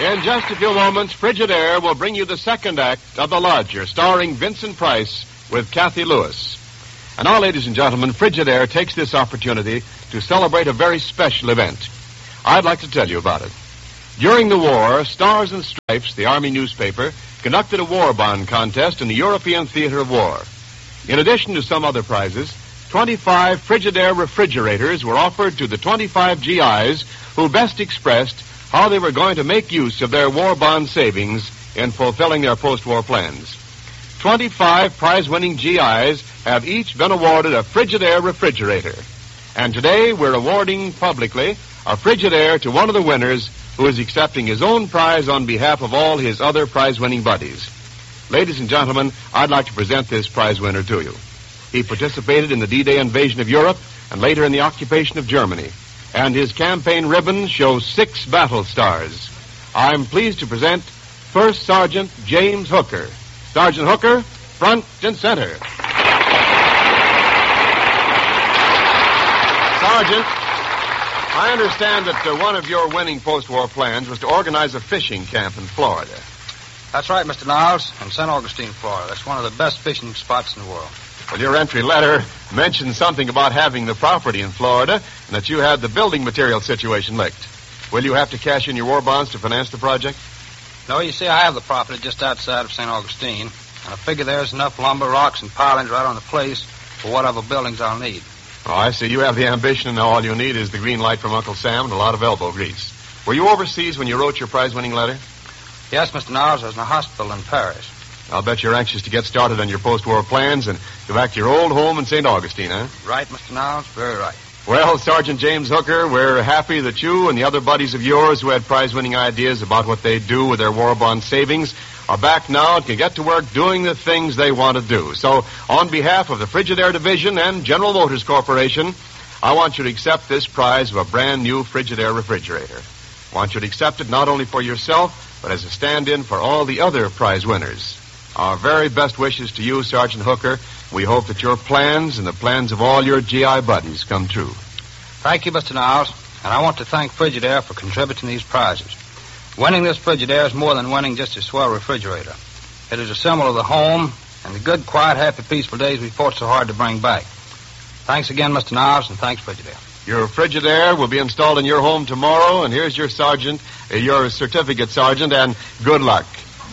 In just a few moments, Frigidaire will bring you the second act of The Lodger, starring Vincent Price with Kathy Lewis. And now, ladies and gentlemen, Frigidaire takes this opportunity to celebrate a very special event. I'd like to tell you about it. During the war, Stars and Stripes, the Army newspaper, conducted a war bond contest in the European theater of war. In addition to some other prizes, 25 Frigidaire refrigerators were offered to the 25 GIs who best expressed how they were going to make use of their war bond savings in fulfilling their post-war plans. 25 prize-winning GIs have each been awarded a Frigidaire refrigerator. And today we're awarding publicly a Frigidaire to one of the winners who is accepting his own prize on behalf of all his other prize-winning buddies. Ladies and gentlemen, I'd like to present this prize winner to you. He participated in the D-Day invasion of Europe and later in the occupation of Germany. And his campaign ribbon shows 6 battle stars. I'm pleased to present First Sergeant James Hooker. Sergeant Hooker, front and center. Sergeant, I understand that one of your winning post-war plans was to organize a fishing camp in Florida. That's right, Mr. Niles, in St. Augustine, Florida. That's one of the best fishing spots in the world. Well, your entry letter mentioned something about having the property in Florida and that you had the building material situation licked. Will you have to cash in your war bonds to finance the project? No, you see, I have the property just outside of St. Augustine, and I figure there's enough lumber, rocks, and pilings right on the place for whatever buildings I'll need. Oh, I see. You have the ambition, and all you need is the green light from Uncle Sam and a lot of elbow grease. Were you overseas when you wrote your prize-winning letter? Yes, Mr. Niles, I was in a hospital in Paris. I'll bet you're anxious to get started on your post-war plans and go back to your old home in St. Augustine, huh? Right, Mr. Niles, very right. Well, Sergeant James Hooker, we're happy that you and the other buddies of yours who had prize-winning ideas about what they'd do with their war bond savings are back now and can get to work doing the things they want to do. So, on behalf of the Frigidaire Division and General Motors Corporation, I want you to accept this prize of a brand-new Frigidaire refrigerator. I want you to accept it not only for yourself, but as a stand-in for all the other prize winners. Our very best wishes to you, Sergeant Hooker. We hope that your plans and the plans of all your GI buddies come true. Thank you, Mr. Niles, and I want to thank Frigidaire for contributing these prizes. Winning this Frigidaire is more than winning just a swell refrigerator. It is a symbol of the home and the good, quiet, happy, peaceful days we fought so hard to bring back. Thanks again, Mr. Niles, and thanks, Frigidaire. Your Frigidaire will be installed in your home tomorrow, and here's your your certificate, Sergeant, and good luck.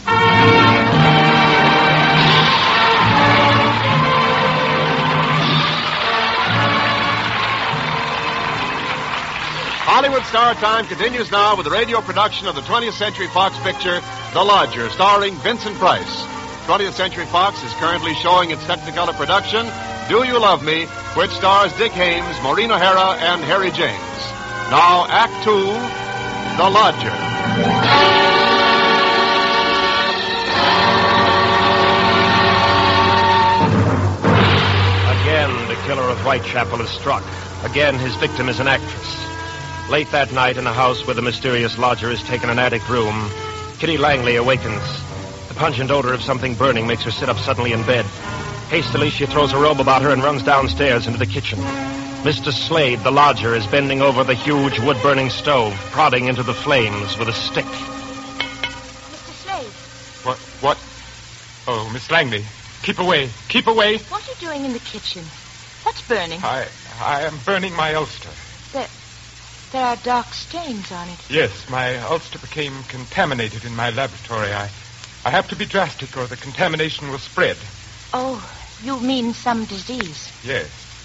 Hollywood Star Time continues now with the radio production of the 20th Century Fox picture, The Lodger, starring Vincent Price. 20th Century Fox is currently showing its Technicolor production, Do You Love Me, which stars Dick Haymes, Maureen O'Hara, and Harry James. Now, Act 2, The Lodger. Again, the killer of Whitechapel is struck. Again, his victim is an actress. Late that night, in a house where the mysterious lodger has taken an attic room, Kitty Langley awakens. The pungent odor of something burning makes her sit up suddenly in bed. Hastily, she throws a robe about her and runs downstairs into the kitchen. Mr. Slade, the lodger, is bending over the huge wood-burning stove, prodding into the flames with a stick. Mr. Slade. What? Oh, Miss Langley, keep away. Keep away. What are you doing in the kitchen? What's burning? I am burning my ulster. There are dark stains on it. Yes, my ulster became contaminated in my laboratory. I have to be drastic or the contamination will spread. Oh, you mean some disease? Yes.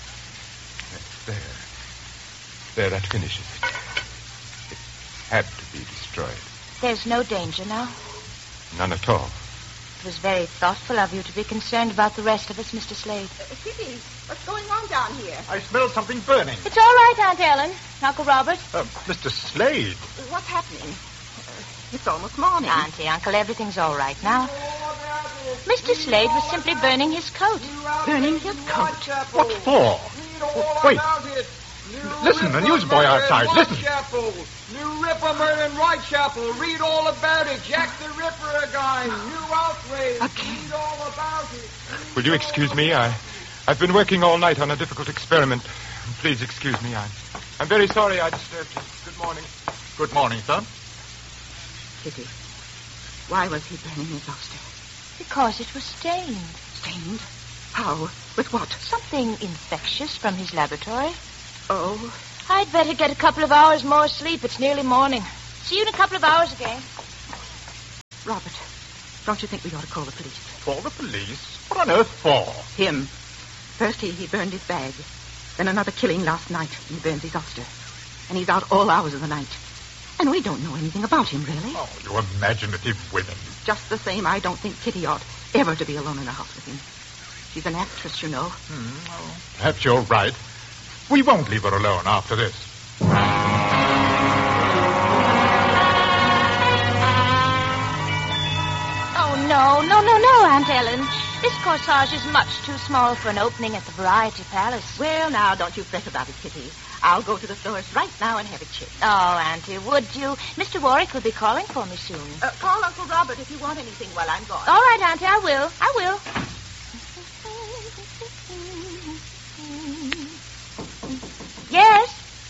There, that finishes it. It had to be destroyed. There's no danger now? None at all. It was very thoughtful of you to be concerned about the rest of us, Mr. Slade. Kitty, what's going on down here? I smell something burning. It's all right, Aunt Ellen. Uncle Robert. Mr. Slade. What's happening? It's almost morning. Auntie, Uncle, everything's all right now. Mr. Slade was simply burning his coat. Burning his coat? What for? Wait. Listen, the newsboy outside. Listen. New Ripper murder in Whitechapel. Read all about it. Jack the Ripper again. New outrage. Read all about it. Will you excuse me? I've been working all night on a difficult experiment. Please excuse me. I'm very sorry I disturbed you. Good morning. Good morning, son. Kitty, why was he burning his ulster? Because it was stained. Stained? How? With what? Something infectious from his laboratory. Oh. I'd better get a couple of hours more sleep. It's nearly morning. See you in a couple of hours again. Robert, don't you think we ought to call the police? Call the police? What on earth for? Him. First he burned his bag. Then another killing last night. He burns his ulster. And he's out all hours of the night. And we don't know anything about him, really. Oh, you imaginative women. Just the same, I don't think Kitty ought ever to be alone in the house with him. She's an actress, you know. Well, perhaps you're right. We won't leave her alone after this. Oh, no, Aunt Ellen. This corsage is much too small for an opening at the Variety Palace. Well, now, don't you fret about it, Kitty. I'll go to the stores right now and have it checked. Oh, Auntie, would you? Mr. Warwick will be calling for me soon. Call Uncle Robert if you want anything while I'm gone. All right, Auntie, I will. Yes?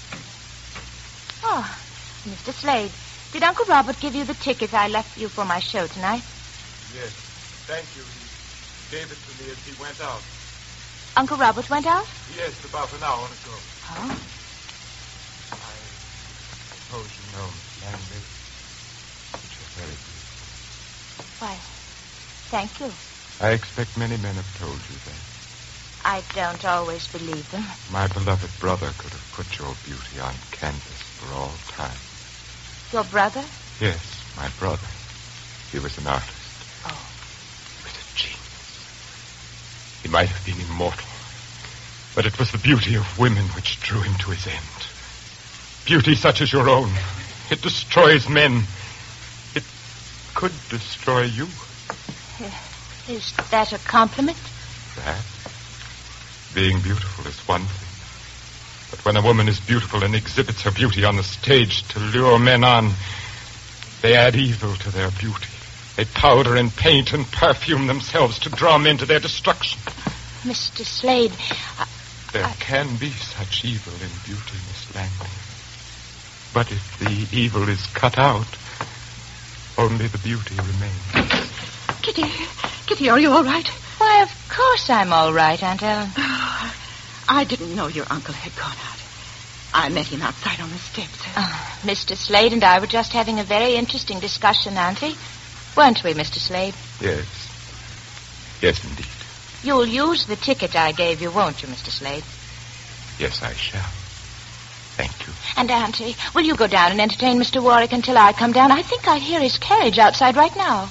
Oh, Mr. Slade, did Uncle Robert give you the ticket I left you for my show tonight? Yes, thank you. He gave it to me as he went out. Uncle Robert went out? Yes, about an hour ago. Oh? I suppose you know, Langley, that you're very beautiful. Why, thank you. I expect many men have told you that. I don't always believe them. My beloved brother could have put your beauty on canvas for all time. Your brother? Yes, my brother. He was an artist. Oh. He was a genius. He might have been immortal, but it was the beauty of women which drew him to his end. Beauty such as your own. It destroys men. It could destroy you. Is that a compliment? Perhaps. Being beautiful is one thing. But when a woman is beautiful and exhibits her beauty on the stage to lure men on, they add evil to their beauty. They powder and paint and perfume themselves to draw men to their destruction. Mr. Slade, There can be such evil in beauty, Miss Langley. But if the evil is cut out, only the beauty remains. Kitty, are you all right? Why, of course I'm all right, Aunt Ellen. Oh, I didn't know your uncle had gone out. I met him outside on the steps. Mr. Slade and I were just having a very interesting discussion, Auntie. Weren't we, Mr. Slade? Yes. Yes, indeed. You'll use the ticket I gave you, won't you, Mr. Slade? Yes, I shall. Thank you. And, Auntie, will you go down and entertain Mr. Warwick until I come down? I think I hear his carriage outside right now.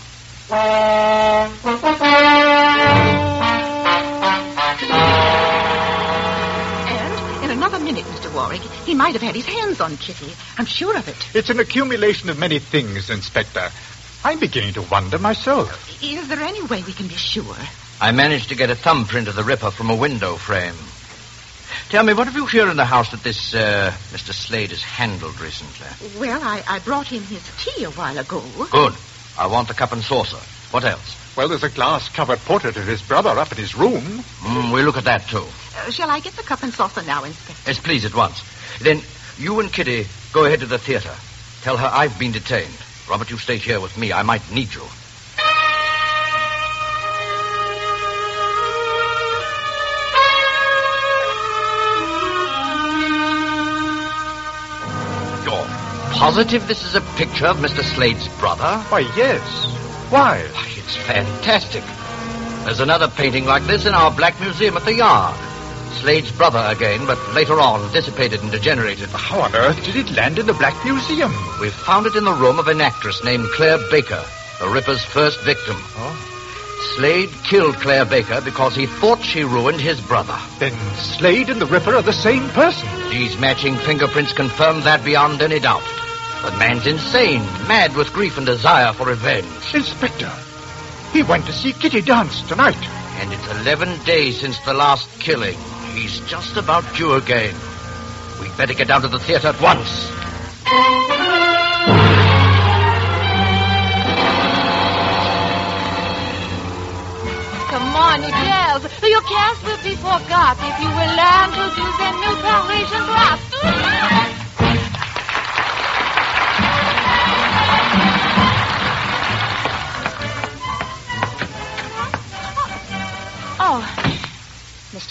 And in another minute, Mr. Warwick, he might have had his hands on Kitty. I'm sure of it. It's an accumulation of many things, Inspector. I'm beginning to wonder myself. Is there any way we can be sure? I managed to get a thumbprint of the Ripper from a window frame. Tell me, what have you here in the house that this Mr. Slade has handled recently? Well, I brought him his tea a while ago. Good. I want the cup and saucer. What else? Well, there's a glass-covered portrait of his brother up in his room. We'll look at that, too. Shall I get the cup and saucer now, Inspector? Yes, please, at once. Then you and Kitty go ahead to the theater. Tell her I've been detained. Robert, you stay here with me. I might need you. Positive this is a picture of Mr. Slade's brother? Why, yes. Why? Why, it's fantastic. There's another painting like this in our Black Museum at the Yard. Slade's brother again, but later on dissipated and degenerated. How on earth did it land in the Black Museum? We found it in the room of an actress named Claire Baker, the Ripper's first victim. Oh? Slade killed Claire Baker because he thought she ruined his brother. Then Slade and the Ripper are the same person. These matching fingerprints confirm that beyond any doubt. The man's insane, mad with grief and desire for revenge. Inspector, he went to see Kitty dance tonight. And it's 11 days since the last killing. He's just about due again. We'd better get down to the theater at once. Come on, girls. Your cast will be forgot if you will learn to do the new Parisian graft.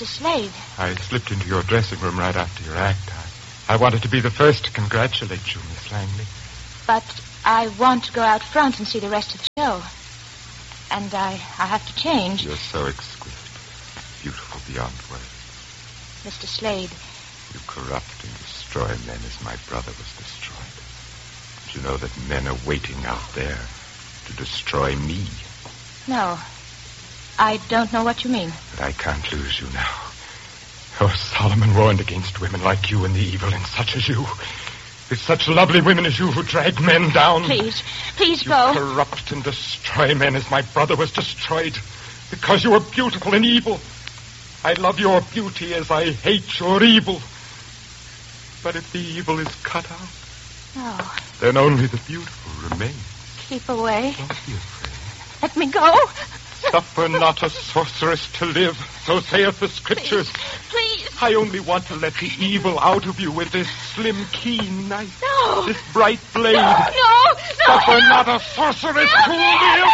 Mr. Slade. I slipped into your dressing room right after your act. I wanted to be the first to congratulate you, Miss Langley. But I want to go out front and see the rest of the show. And I have to change. You're so exquisite. Beautiful beyond words. Mr. Slade. You corrupt and destroy men as my brother was destroyed. Don't you know that men are waiting out there to destroy me? No. I don't know what you mean. But I can't lose you now. Oh, Solomon warned against women like you and the evil in such as you. It's such lovely women as you who drag men down. Please you go. Corrupt and destroy men as my brother was destroyed. Because you are beautiful and evil. I love your beauty as I hate your evil. But if the evil is cut out, no, then only the beautiful remain. Keep away. Don't be afraid. Let me go. Suffer not a sorceress to live, so saith the Scriptures. Please. I only want to let the evil out of you with this slim, keen knife. No. This bright blade. No. Suffer not a sorceress to live.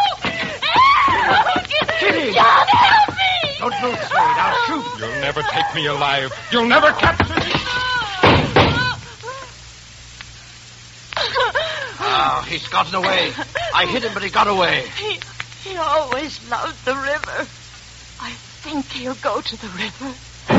Kitty. John, help me. Don't move, Slade. I'll shoot. You'll never take me alive. You'll never capture me. Oh, he's gotten away. I hit him, but he got away. He always loved the river. I think he'll go to the river.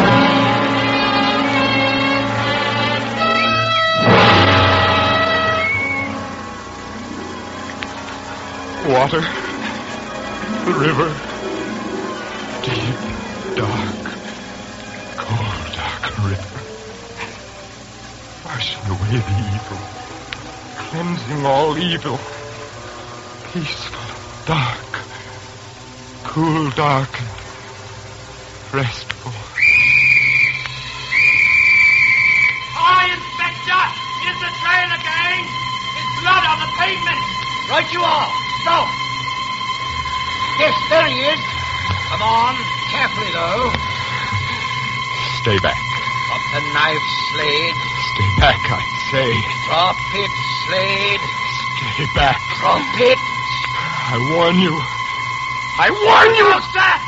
Water. The river. Deep, dark, cold, dark river. Washing away the evil. Cleansing all evil. Peaceful, dark, cool, dark, and restful. Hi, Inspector! Here's the train again! There's blood on the pavement! Right you are! Stop! Yes, there he is! Come on, carefully though. Stay back. Drop the knife, Slade. Stay back, I say. Drop it, Slade. Stay back. Drop it. I warn you. I warn you! What's that?